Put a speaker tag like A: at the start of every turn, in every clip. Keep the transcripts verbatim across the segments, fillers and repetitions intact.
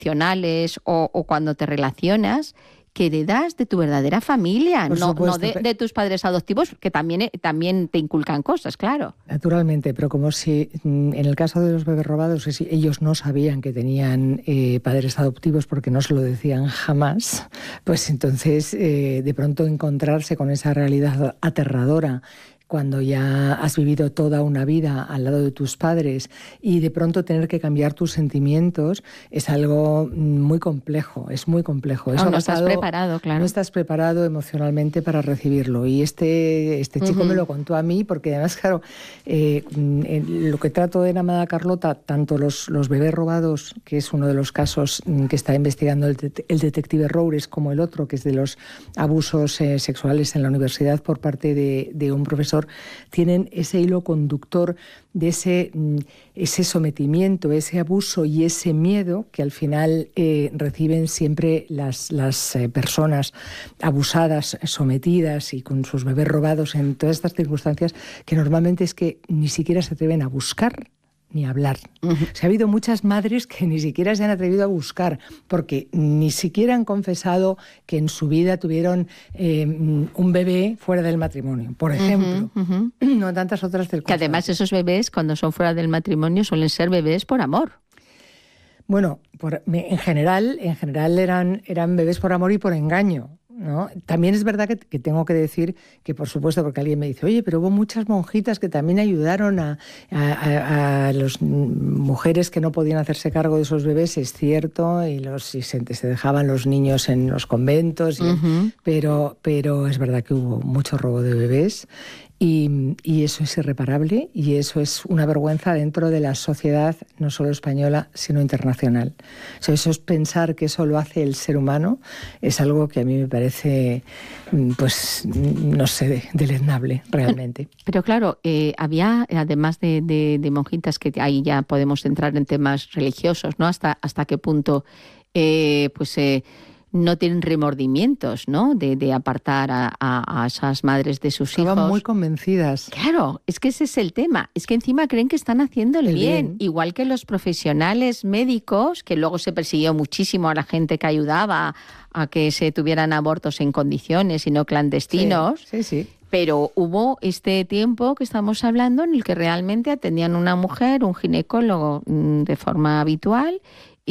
A: emocionales o, o cuando te relacionas, que heredas de tu verdadera familia,
B: Por
A: no,
B: supuesto,
A: no de, de tus padres adoptivos, que también, también te inculcan cosas, claro.
B: Naturalmente, pero como si en el caso de los bebés robados, si ellos no sabían que tenían eh, padres adoptivos porque no se lo decían jamás, pues entonces eh, de pronto encontrarse con esa realidad aterradora cuando ya has vivido toda una vida al lado de tus padres y de pronto tener que cambiar tus sentimientos es algo muy complejo, es muy complejo.
A: Eso no, no estás preparado, claro.
B: No estás preparado emocionalmente para recibirlo. Y este, este chico uh-huh. me lo contó a mí porque además, claro, eh, lo que trato en Amada Carlota, tanto los, los bebés robados, que es uno de los casos que está investigando el, de, el detective Roures, como el otro, que es de los abusos eh, sexuales en la universidad por parte de, de un profesor, tienen ese hilo conductor de ese, ese sometimiento, ese abuso y ese miedo que al final eh, reciben siempre las, las eh, personas abusadas, sometidas y con sus bebés robados en todas estas circunstancias, que normalmente es que ni siquiera se atreven a buscar ni hablar. Uh-huh. O sea, ha habido muchas madres que ni siquiera se han atrevido a buscar porque ni siquiera han confesado que en su vida tuvieron eh, un bebé fuera del matrimonio, por ejemplo. Uh-huh, uh-huh. No tantas otras circunstancias.
A: Que además esos bebés, cuando son fuera del matrimonio, suelen ser bebés por amor.
B: Bueno, por, en general, en general eran, eran bebés por amor y por engaño, ¿no? También es verdad que, que tengo que decir que, por supuesto, porque alguien me dice, oye, pero hubo muchas monjitas que también ayudaron a, a, a, a las mujeres que no podían hacerse cargo de esos bebés, es cierto, y, los, y se, se dejaban los niños en los conventos, y, uh-huh. pero, pero es verdad que hubo mucho robo de bebés. Y, y eso es irreparable y eso es una vergüenza dentro de la sociedad, no solo española, sino internacional. O sea, eso es pensar que eso lo hace el ser humano, es algo que a mí me parece, pues, no sé, deleznable realmente.
A: Pero claro, eh, había, además de, de, de monjitas, que ahí ya podemos entrar en temas religiosos, ¿no? Hasta, hasta qué punto, eh, pues... Eh, no tienen remordimientos, ¿no? De, de apartar a, a, a esas madres de sus
B: Estaban
A: hijos.
B: muy convencidas.
A: Claro, es que ese es el tema. Es que encima creen que están haciéndole el bien. bien. Igual que los profesionales médicos, que luego se persiguió muchísimo a la gente que ayudaba a que se tuvieran abortos en condiciones y no clandestinos.
B: Sí, sí, sí.
A: Pero hubo este tiempo que estamos hablando en el que realmente atendían una mujer, un ginecólogo, de forma habitual.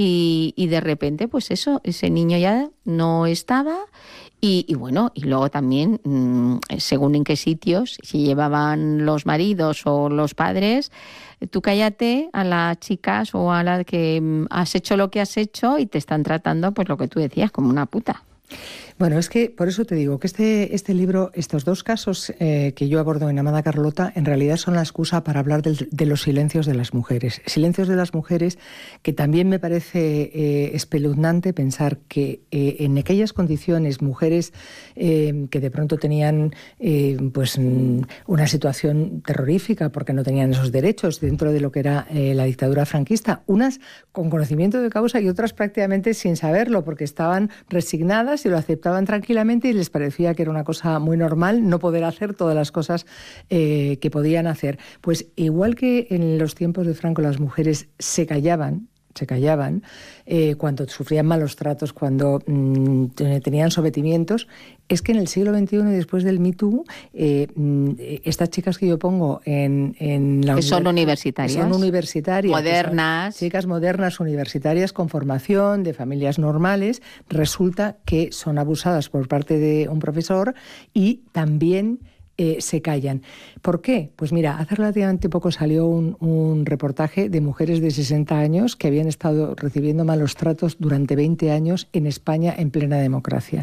A: Y, y de repente, pues eso, ese niño ya no estaba y, y bueno, y luego también, mmm, según en qué sitios, si llevaban los maridos o los padres, tú cállate a las chicas o a las que mmm, has hecho lo que has hecho y te están tratando, pues lo que tú decías, como una puta.
B: Bueno, es que por eso te digo que este, este libro, estos dos casos eh, que yo abordo en Amada Carlota, en realidad son la excusa para hablar de, de los silencios de las mujeres. Silencios de las mujeres que también me parece eh, espeluznante pensar que eh, en aquellas condiciones, mujeres eh, que de pronto tenían eh, pues una situación terrorífica porque no tenían esos derechos dentro de lo que era eh, la dictadura franquista, unas con conocimiento de causa y otras prácticamente sin saberlo porque estaban resignadas y lo aceptaban tranquilamente y les parecía que era una cosa muy normal no poder hacer todas las cosas eh, que podían hacer. Pues igual que en los tiempos de Franco las mujeres se callaban, se callaban eh, cuando sufrían malos tratos, cuando mmm, tenían sometimientos, es que en el siglo veintiuno y después del Me Too, eh, estas chicas que yo pongo en, en la
A: que son universitarias,
B: son universitarias,
A: modernas,
B: chicas modernas universitarias con formación de familias normales, resulta que son abusadas por parte de un profesor y también Eh, se callan. ¿Por qué? Pues mira, hace relativamente poco salió un, un reportaje de mujeres de sesenta años que habían estado recibiendo malos tratos durante veinte años en España en plena democracia.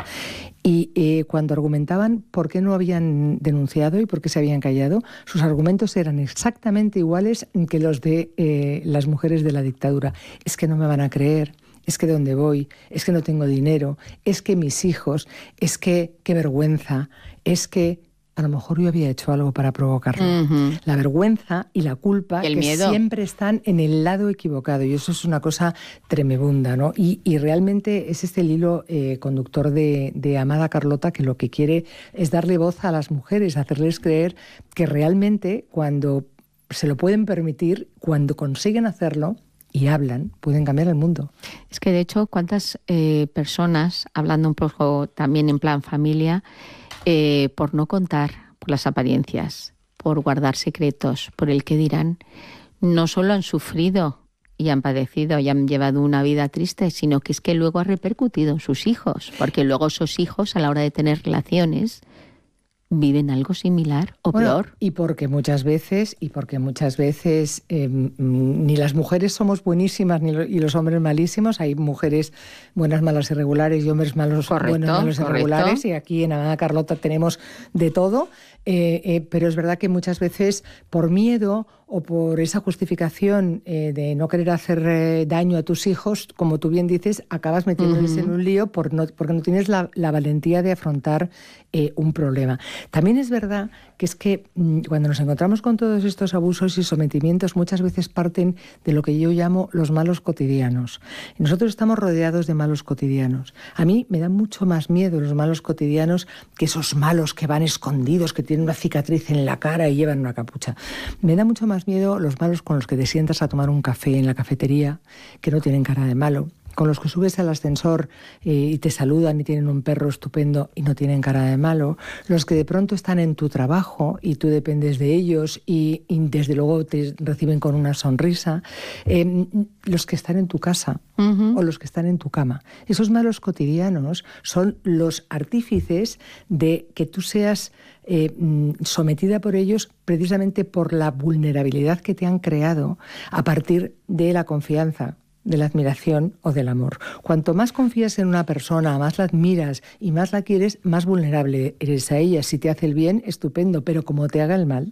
B: Y eh, cuando argumentaban por qué no habían denunciado y por qué se habían callado, sus argumentos eran exactamente iguales que los de eh, las mujeres de la dictadura. Es que no me van a creer. Es que dónde voy, es que no tengo dinero, es que mis hijos, es que qué vergüenza, es que a lo mejor yo había hecho algo para provocarlo. Uh-huh. La vergüenza y la culpa
A: ¿Y el
B: que
A: miedo?
B: Siempre están en el lado equivocado y eso es una cosa tremebunda, ¿no? Y, y realmente es este el hilo eh, conductor de, de Amada Carlota, que lo que quiere es darle voz a las mujeres, hacerles creer que realmente cuando se lo pueden permitir, cuando consiguen hacerlo, y hablan, pueden cambiar el mundo.
A: Es que de hecho, ¿cuántas eh, personas, hablando un poco también en plan familia, eh, por no contar, por las apariencias, por guardar secretos, por el qué dirán, no solo han sufrido y han padecido y han llevado una vida triste, sino que es que luego ha repercutido en sus hijos, porque luego esos hijos, a la hora de tener relaciones, viven algo similar o
B: bueno,
A: peor.
B: Y porque muchas veces, y porque muchas veces eh, ni las mujeres somos buenísimas ni lo, y los hombres malísimos. Hay mujeres buenas, malas, irregulares y hombres malos,
A: correcto,
B: buenos, malos,
A: correcto.
B: irregulares. Y aquí en Amada Carlota tenemos de todo. Eh, eh, pero es verdad que muchas veces por miedo o por esa justificación eh, de no querer hacer eh, daño a tus hijos, como tú bien dices, acabas metiéndoles uh-huh. en un lío por no, porque no tienes la, la valentía de afrontar eh, un problema. También es verdad que es que mmm, cuando nos encontramos con todos estos abusos y sometimientos, muchas veces parten de lo que yo llamo los malos cotidianos. Y nosotros estamos rodeados de malos cotidianos. A mí me dan mucho más miedo los malos cotidianos que esos malos que van escondidos, que tienen una cicatriz en la cara y llevan una capucha. Me da mucho más miedo los malos con los que te sientas a tomar un café en la cafetería, que no tienen cara de malo, con los que subes al ascensor eh, y te saludan y tienen un perro estupendo y no tienen cara de malo, los que de pronto están en tu trabajo y tú dependes de ellos y, y desde luego te reciben con una sonrisa, eh, los que están en tu casa uh-huh. o los que están en tu cama. Esos malos cotidianos son los artífices de que tú seas Eh, sometida por ellos precisamente por la vulnerabilidad que te han creado a partir de la confianza, de la admiración o del amor. Cuanto más confías en una persona, más la admiras y más la quieres, más vulnerable eres a ella. Si te hace el bien, estupendo, pero como te haga el mal,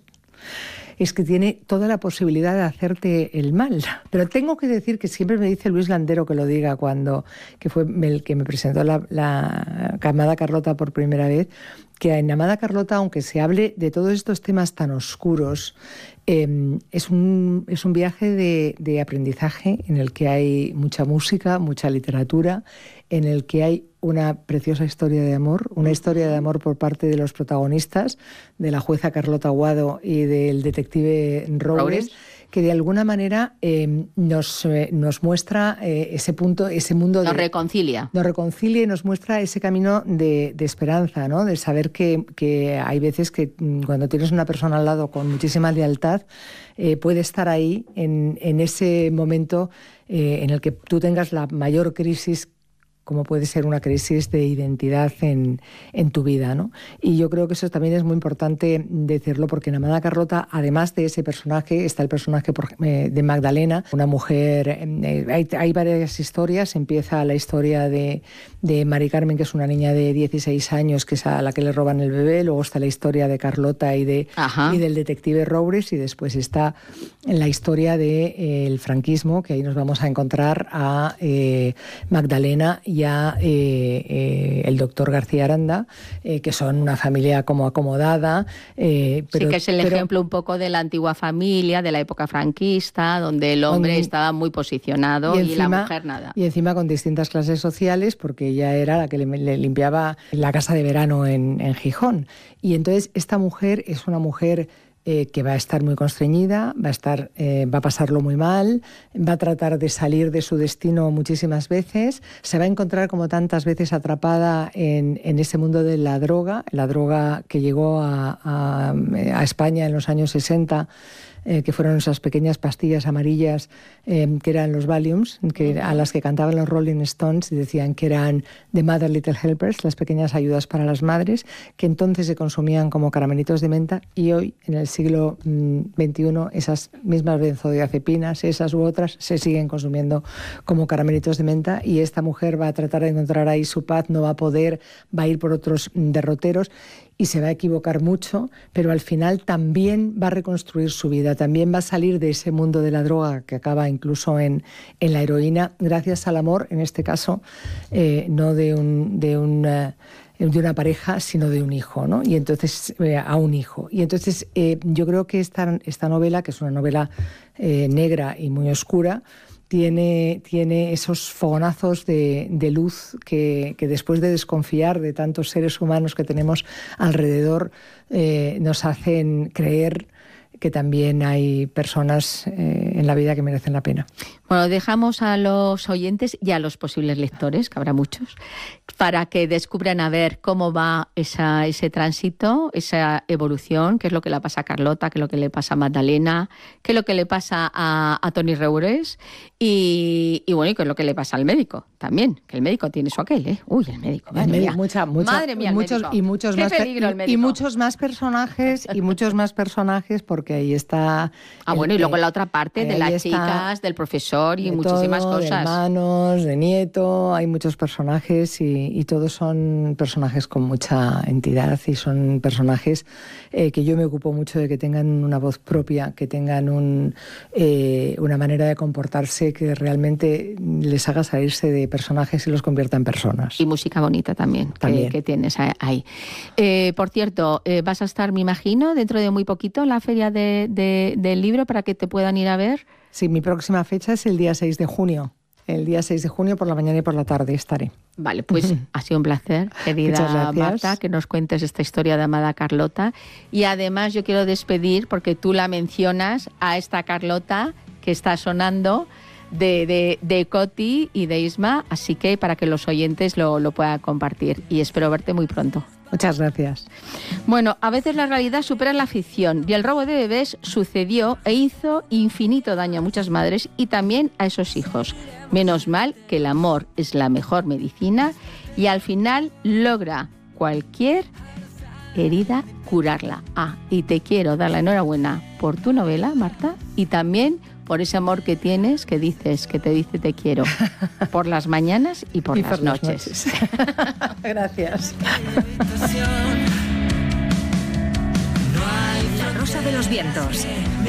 B: es que tiene toda la posibilidad de hacerte el mal. Pero tengo que decir que siempre me dice Luis Landero que lo diga cuando, que fue el que me presentó la, la Amada Carlota por primera vez, que en Amada Carlota, aunque se hable de todos estos temas tan oscuros, eh, es, un, es un viaje de, de aprendizaje en el que hay mucha música, mucha literatura, en el que hay una preciosa historia de amor, una historia de amor por parte de los protagonistas, de la jueza Carlota Aguado y del detective Robles, que de alguna manera eh, nos, eh, nos muestra eh, ese punto, ese mundo...
A: Nos
B: de,
A: reconcilia.
B: Nos reconcilia y nos muestra ese camino de, de esperanza, ¿no? De saber que, que hay veces que cuando tienes una persona al lado con muchísima lealtad, eh, puede estar ahí en, en ese momento eh, en el que tú tengas la mayor crisis, como puede ser una crisis de identidad en, en tu vida, ¿no? Y yo creo que eso también es muy importante decirlo, porque en Amada Carlota, además de ese personaje, está el personaje de Magdalena, una mujer... Eh, hay, hay varias historias. Empieza la historia de, de Mari Carmen, que es una niña de dieciséis años, que es a la que le roban el bebé. Luego está la historia de Carlota y, de, y del detective Roures. Y después está la historia del de, eh, franquismo, que ahí nos vamos a encontrar a eh, Magdalena y ya eh, eh, el doctor García Aranda, eh, que son una familia como acomodada. Eh, pero,
A: sí, que es el
B: pero,
A: ejemplo un poco de la antigua familia, de la época franquista, donde el hombre con, estaba muy posicionado y, encima, y la mujer nada.
B: Y encima con distintas clases sociales, porque ella era la que le, le limpiaba la casa de verano en, en Gijón. Y entonces esta mujer es una mujer... Eh, que va a estar muy constreñida, va a, estar, eh, va a pasarlo muy mal, va a tratar de salir de su destino muchísimas veces, se va a encontrar como tantas veces atrapada en, en ese mundo de la droga, la droga que llegó a, a, a España en los años sesenta, eh, que fueron esas pequeñas pastillas amarillas eh, que eran los Valiums, que, a las que cantaban los Rolling Stones y decían que eran The Mother Little Helpers, las pequeñas ayudas para las madres, que entonces se consumían como caramelitos de menta, y hoy, en el siglo veintiuno, esas mismas benzodiazepinas, esas u otras, se siguen consumiendo como caramelitos de menta, y esta mujer va a tratar de encontrar ahí su paz, no va a poder, va a ir por otros derroteros y se va a equivocar mucho, pero al final también va a reconstruir su vida, también va a salir de ese mundo de la droga que acaba incluso en, en la heroína, gracias al amor, en este caso, eh, no de un... De un uh, de una pareja, sino de un hijo, ¿no? Y entonces, eh, a un hijo. Y entonces eh, yo creo que esta, esta novela, que es una novela eh, negra y muy oscura, tiene, tiene esos fogonazos de, de luz que, que después de desconfiar de tantos seres humanos que tenemos alrededor, eh, nos hacen creer que también hay personas eh, en la vida que merecen la pena.
A: Bueno, dejamos a los oyentes y a los posibles lectores, que habrá muchos, para que descubran a ver cómo va esa, ese tránsito, esa evolución, qué es lo que le pasa a Carlota, qué es lo que le pasa a Magdalena, qué es lo que le pasa a, a Toni Reures y, y bueno, y qué es lo que le pasa al médico también, que el médico tiene su aquel, ¿eh? Uy, el médico, madre
B: el médico,
A: mía.
B: Mucha, mucha,
A: madre mía, el
B: muchos,
A: médico.
B: Y muchos,
A: qué
B: más,
A: peligro el médico.
B: y muchos más personajes, y muchos más personajes, porque ahí está...
A: Ah,
B: el,
A: bueno, y luego la otra parte de las
B: está,
A: chicas, del profesor y
B: de
A: muchísimas
B: todo,
A: cosas.
B: De hermanos, de nieto, hay muchos personajes y, y todos son personajes con mucha entidad y son personajes eh, que yo me ocupo mucho de que tengan una voz propia, que tengan un, eh, una manera de comportarse que realmente les haga salirse de personajes y los convierta en personas.
A: Y música bonita también,
B: también.
A: Que, que tienes ahí. Eh, por cierto, eh, vas a estar, me imagino, dentro de muy poquito en la feria de, de, del libro para que te puedan ir a ver.
B: Sí, mi próxima fecha es el día seis de junio. El día seis de junio por la mañana y por la tarde estaré.
A: Vale, pues ha sido un placer, querida Marta, que nos cuentes esta historia de Amada Carlota. Y además yo quiero despedir, porque tú la mencionas, a esta Carlota que está sonando de, de, de Coti y de Isma, así que para que los oyentes lo, lo puedan compartir. Y espero verte muy pronto.
B: Muchas gracias.
A: Bueno, a veces la realidad supera la ficción y el robo de bebés sucedió e hizo infinito daño a muchas madres y también a esos hijos. Menos mal que el amor es la mejor medicina y al final logra cualquier herida curarla. Ah, y te quiero dar la enhorabuena por tu novela, Marta, y también por ese amor que tienes, que dices, que te dice te quiero, por las mañanas y por, y las, por noches.
B: las noches. Gracias.
C: La Rosa de los Vientos.